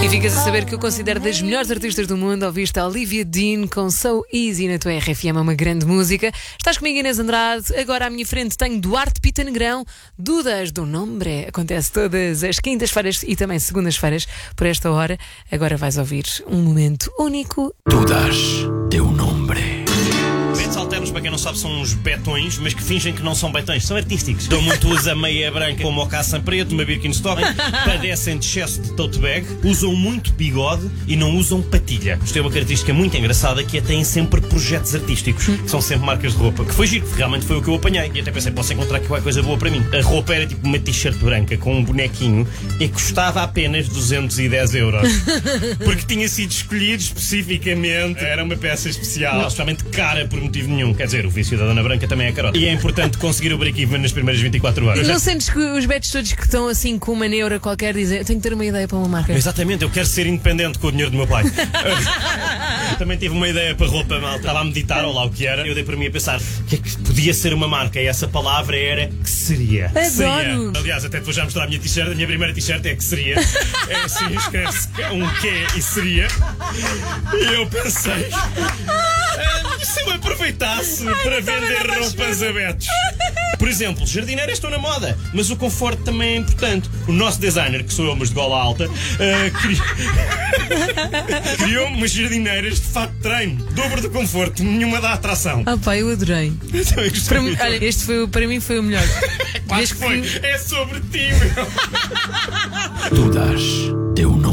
E ficas a saber que eu considero das melhores artistas do mundo. Ouviste a Olivia Dean com So Easy na tua RFM, é uma grande música. Estás comigo, Inês Andrade. Agora à minha frente tenho Duarte Pita Negrão, Dudas do Nombre. Acontece todas as quintas-feiras e também segundas-feiras por esta hora. Agora vais ouvir um momento único. Dudas teu Nombre. Betos alternos, para quem não sabe, são uns betões, mas que fingem que não são betões, são artísticos. Dão muito uso a meia branca com mocassin preto, uma Birkenstock, padecem de excesso de tote bag, usam muito bigode e não usam patilha. Isto é uma característica muito engraçada, que é têm sempre projetos artísticos, que são sempre marcas de roupa, que foi giro, realmente foi o que eu apanhei. E até pensei, posso encontrar aqui qualquer coisa boa para mim. A roupa era tipo uma t-shirt branca com um bonequinho e custava apenas 210 euros. Porque tinha sido escolhido especificamente, era uma peça especial, especialmente cara por motivo nenhum. Quer dizer, o vício da Dona Branca também é carota. E é importante conseguir o break-even nas primeiras 24 horas. Não sentes que os betos todos que estão assim com uma neura qualquer dizem: eu tenho que ter uma ideia para uma marca? Exatamente, eu quero ser independente com o dinheiro do meu pai. Eu também tive uma ideia para roupa, malta. Estava a meditar, ou lá o que era. Eu dei para mim a pensar: o que é que podia ser uma marca? E essa palavra era que seria. Adoro! Seria. Aliás, até te vou já mostrar a minha t-shirt. A minha primeira t-shirt é que seria. É assim, escreve-se um que e seria. E eu pensei: se eu aproveitasse para vender roupas a betos. Por exemplo, jardineiras estão na moda, mas o conforto também é importante. O nosso designer, que sou eu, mas de gola alta, criou umas jardineiras de fato de treino. Dobro do conforto, nenhuma da atração. Ah pá, eu adorei. Para mim, olha, este foi, para mim foi o melhor. Quase foi. É sobre ti, meu. Dudas teu Nombre.